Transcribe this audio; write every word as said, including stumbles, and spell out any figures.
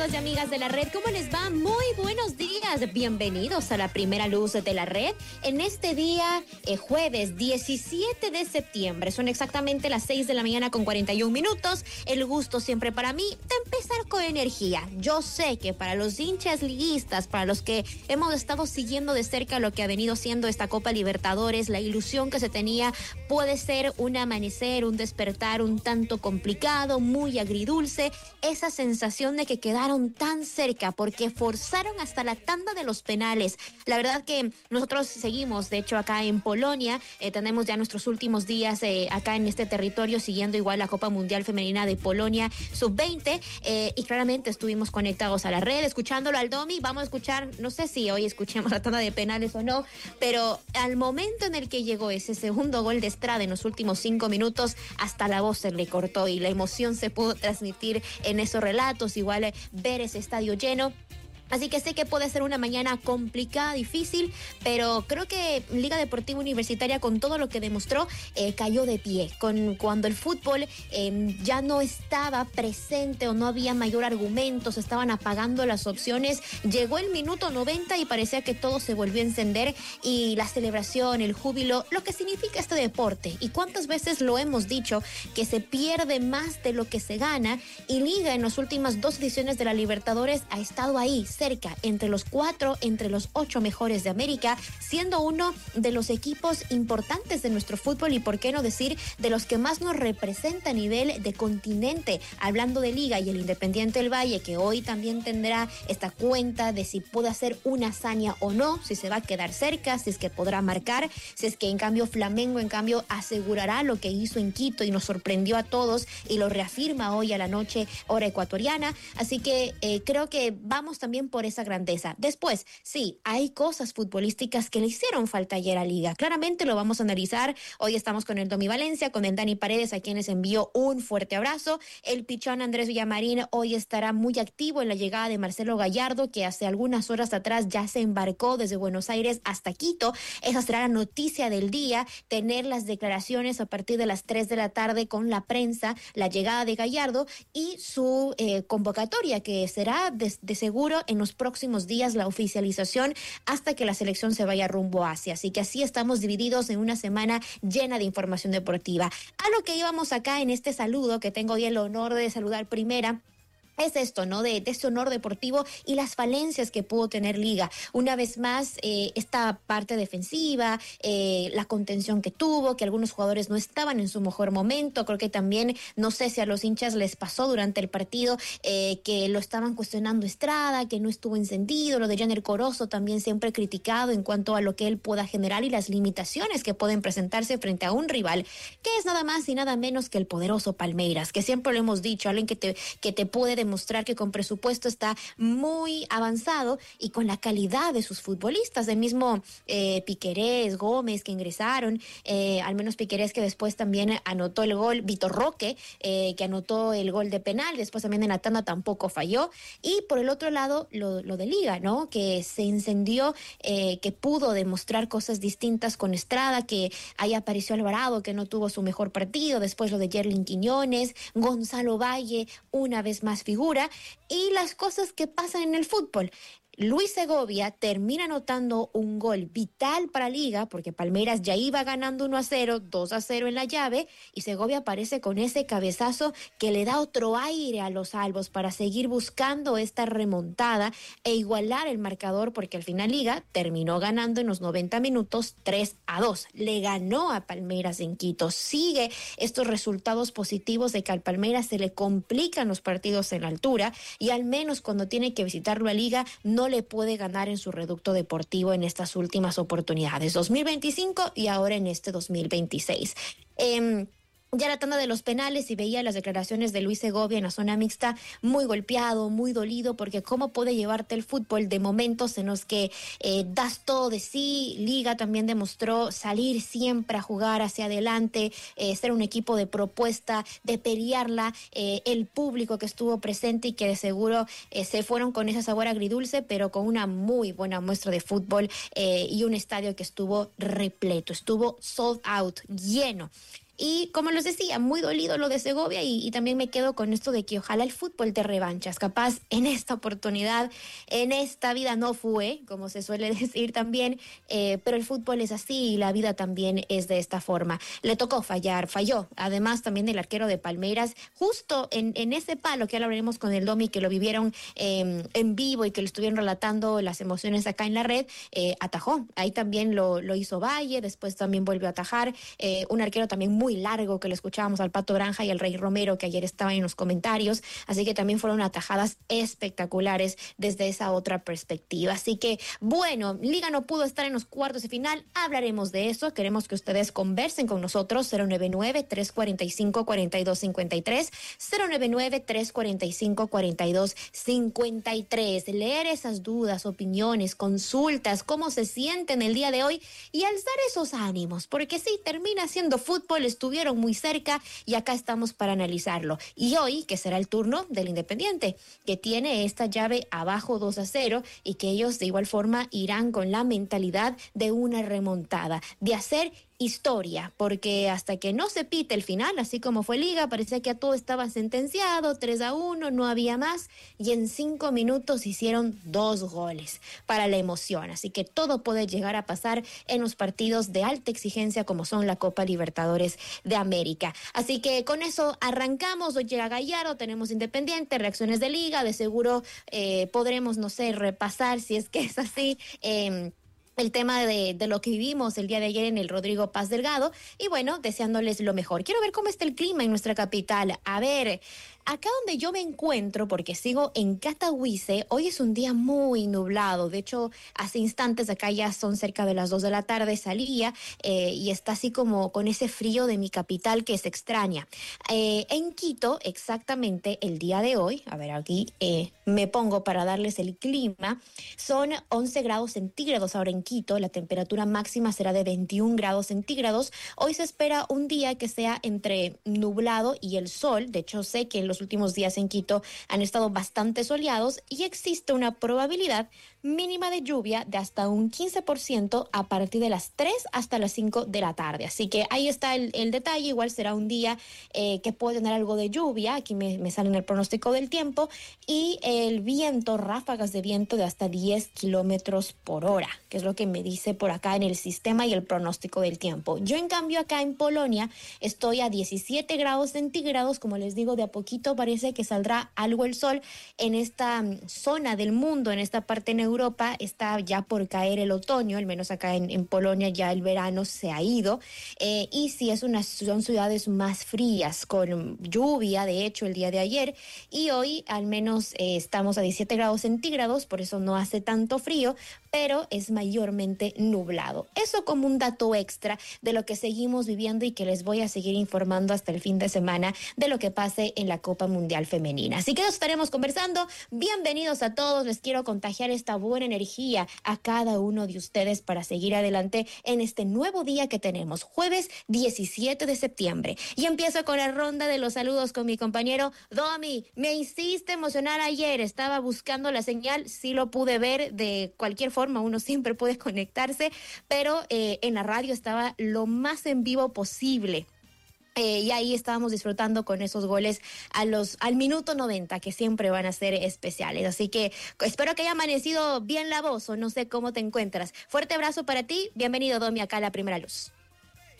amigos y amigas de la red, ¿cómo les va? Muy buenos días, bienvenidos a la primera luz de la red. En este día, eh, jueves diecisiete de septiembre, son exactamente las seis de la mañana con cuarenta y un minutos. El gusto siempre para mí de empezar con energía. Yo sé que para los hinchas liguistas, para los que hemos estado siguiendo de cerca lo que ha venido siendo esta Copa Libertadores, la ilusión que se tenía puede ser un amanecer, un despertar un tanto complicado, muy agridulce, esa sensación de que quedaron tan cerca porque forzaron hasta la tanda de los penales. La verdad que nosotros seguimos, de hecho acá en Polonia, eh, tenemos ya nuestros últimos días eh, acá en este territorio siguiendo igual la Copa Mundial Femenina de Polonia sub veinte eh, y claramente estuvimos conectados a la red, escuchándolo al Domi. Vamos a escuchar, no sé si hoy escuchemos la tanda de penales o no, pero al momento en el que llegó ese segundo gol de Estrada en los últimos cinco minutos, hasta la voz se le cortó y la emoción se pudo transmitir en esos relatos, igual eh, ver ese estadio lleno. Así que sé que puede ser una mañana complicada, difícil, pero creo que Liga Deportiva Universitaria, con todo lo que demostró, eh, cayó de pie. Con, cuando el fútbol eh, ya no estaba presente o no había mayor argumento, se estaban apagando las opciones, llegó el minuto noventa y parecía que todo se volvió a encender y la celebración, el júbilo, lo que significa este deporte. Y cuántas veces lo hemos dicho, que se pierde más de lo que se gana, y Liga en las últimas dos ediciones de la Libertadores ha estado ahí, cerca, entre los cuatro, entre los ocho mejores de América, siendo uno de los equipos importantes de nuestro fútbol y por qué no decir de los que más nos representa a nivel de continente. Hablando de Liga y el Independiente del Valle, que hoy también tendrá esta cuenta de si puede hacer una hazaña o no, si se va a quedar cerca, si es que podrá marcar, si es que en cambio Flamengo en cambio asegurará lo que hizo en Quito y nos sorprendió a todos y lo reafirma hoy a la noche hora ecuatoriana. Así que eh, creo que vamos también por esa grandeza. Después, sí, hay cosas futbolísticas que le hicieron falta ayer a Liga. Claramente lo vamos a analizar. Hoy estamos con el Domi Valencia, con el Dani Paredes, a quienes envío un fuerte abrazo. El pichón Andrés Villamarín hoy estará muy activo en la llegada de Marcelo Gallardo, que hace algunas horas atrás ya se embarcó desde Buenos Aires hasta Quito. Esa será la noticia del día, tener las declaraciones a partir de las tres de la tarde con la prensa, la llegada de Gallardo y su eh, convocatoria, que será de, de seguro en los próximos días la oficialización hasta que la selección se vaya rumbo a Asia. Así que así estamos divididos en una semana llena de información deportiva. A lo que íbamos acá en este saludo, que tengo hoy el honor de saludar primera, es esto, ¿no? De, de este honor deportivo y las falencias que pudo tener Liga. Una vez más, eh, esta parte defensiva, eh, la contención que tuvo, que algunos jugadores no estaban en su mejor momento. Creo que también, no sé si a los hinchas les pasó durante el partido, eh, que lo estaban cuestionando Estrada, que no estuvo encendido. Lo de Janer Corozo también siempre criticado en cuanto a lo que él pueda generar y las limitaciones que pueden presentarse frente a un rival, que es nada más y nada menos que el poderoso Palmeiras, que siempre lo hemos dicho, alguien que te, que te puede demostrar que con presupuesto está muy avanzado y con la calidad de sus futbolistas, el mismo eh, Piquerés, Gómez que ingresaron, eh, al menos Piquerés que después también anotó el gol, Vitor Roque eh, que anotó el gol de penal, después también en la tanda tampoco falló, y por el otro lado lo, lo de Liga, ¿no? Que se encendió, eh, que pudo demostrar cosas distintas con Estrada, que ahí apareció Alvarado que no tuvo su mejor partido, después lo de Yerlin Quiñones, Gonzalo Valle una vez más figura, y las cosas que pasan en el fútbol. Luis Segovia termina anotando un gol vital para Liga, porque Palmeiras ya iba ganando uno a cero, dos a cero en la llave, y Segovia aparece con ese cabezazo que le da otro aire a los albos para seguir buscando esta remontada e igualar el marcador, porque al final Liga terminó ganando en los noventa minutos tres a dos. Le ganó a Palmeiras en Quito. Sigue estos resultados positivos de que al Palmeiras se le complican los partidos en la altura, y al menos cuando tiene que visitarlo a Liga no le puede ganar en su reducto deportivo en estas últimas oportunidades, dos mil veinticinco y ahora en este dos mil veintiséis. Eh, Ya la tanda de los penales, y veía las declaraciones de Luis Segovia en la zona mixta, muy golpeado, muy dolido, porque cómo puede llevarte el fútbol de momentos en los que eh, das todo de sí. Liga también demostró salir siempre a jugar hacia adelante, eh, ser un equipo de propuesta, de pelearla, eh, el público que estuvo presente y que de seguro eh, se fueron con esa sabor agridulce, pero con una muy buena muestra de fútbol eh, y un estadio que estuvo repleto, estuvo sold out, lleno. Y como les decía, muy dolido lo de Segovia y, y también me quedo con esto de que ojalá el fútbol te revanchas. Capaz en esta oportunidad, en esta vida no fue, como se suele decir también, eh, pero el fútbol es así y la vida también es de esta forma. Le tocó fallar, falló. Además también del arquero de Palmeiras, justo en, en ese palo que ahora hablaremos con el Domi, que lo vivieron eh, en vivo y que le estuvieron relatando las emociones acá en la red, eh, atajó. Ahí también lo, lo hizo Valle, después también volvió a atajar. Eh, un arquero también muy largo que lo escuchábamos al Pato Granja y al Rey Romero, que ayer estaban en los comentarios. Así que también fueron atajadas espectaculares desde esa otra perspectiva. Así que, bueno, Liga no pudo estar en los cuartos de final. Hablaremos de eso. Queremos que ustedes conversen con nosotros. cero nueve nueve, tres cuatro cinco, cuatro dos cinco tres, cero nueve nueve, tres cuatro cinco, cuatro dos cinco tres. Leer esas dudas, opiniones, consultas, cómo se sienten el día de hoy y alzar esos ánimos, porque sí, termina siendo fútbol, estuvieron muy cerca y acá estamos para analizarlo. Y hoy, que será el turno del Independiente, que tiene esta llave abajo dos a cero y que ellos de igual forma irán con la mentalidad de una remontada, de hacer historia, porque hasta que no se pite el final, así como fue Liga, parecía que a todo estaba sentenciado, tres a uno, no había más, y en cinco minutos hicieron dos goles para la emoción, así que todo puede llegar a pasar en los partidos de alta exigencia como son la Copa Libertadores de América. Así que con eso arrancamos. Hoy llega Gallardo, tenemos Independiente, reacciones de Liga, de seguro eh, podremos, no sé, repasar si es que es así, eh, el tema de, de lo que vivimos el día de ayer en el Rodrigo Paz Delgado y bueno, deseándoles lo mejor. Quiero ver cómo está el clima en nuestra capital. A ver, acá donde yo me encuentro, porque sigo en Katowice, hoy es un día muy nublado. De hecho, hace instantes acá ya son cerca de las dos de la tarde, salía eh, y está así como con ese frío de mi capital que se extraña. Eh, en Quito, exactamente el día de hoy, a ver, aquí eh, me pongo para darles el clima, son once grados centígrados ahora en Quito, la temperatura máxima será de veintiún grados centígrados. Hoy se espera un día que sea entre nublado y el sol. De hecho, sé que en los últimos días en Quito han estado bastante soleados y existe una probabilidad mínima de lluvia de hasta un quince por ciento a partir de las tres hasta las cinco de la tarde. Así que ahí está el, el detalle. Igual será un día eh, que puede tener algo de lluvia. Aquí me, me sale en el pronóstico del tiempo. Y el viento, ráfagas de viento de hasta diez kilómetros por hora, que es lo que me dice por acá en el sistema y el pronóstico del tiempo. Yo, en cambio, acá en Polonia estoy a diecisiete grados centígrados. Como les digo, de a poquito parece que saldrá algo el sol en esta zona del mundo, en esta parte en Europa está ya por caer el otoño, al menos acá en, en Polonia ya el verano se ha ido, eh, y sí es una, son ciudades más frías, con lluvia, de hecho, el día de ayer, y hoy al menos eh, estamos a diecisiete grados centígrados, por eso no hace tanto frío, pero es mayormente nublado. Eso como un dato extra de lo que seguimos viviendo y que les voy a seguir informando hasta el fin de semana de lo que pase en la Copa Mundial Femenina. Así que nos estaremos conversando. Bienvenidos a todos. Les quiero contagiar esta buena energía a cada uno de ustedes para seguir adelante en este nuevo día que tenemos, jueves diecisiete de septiembre. Y empiezo con la ronda de los saludos con mi compañero Domi. Me hiciste emocionar ayer. Estaba buscando la señal. Sí lo pude ver de cualquier forma. Uno siempre puede conectarse, pero eh, en la radio estaba lo más en vivo posible. Eh, y ahí estábamos disfrutando con esos goles a los, al minuto noventa, que siempre van a ser especiales. Así que espero que haya amanecido bien la voz, o no sé cómo te encuentras. Fuerte abrazo para ti. Bienvenido, Domi, acá a La Primera Luz.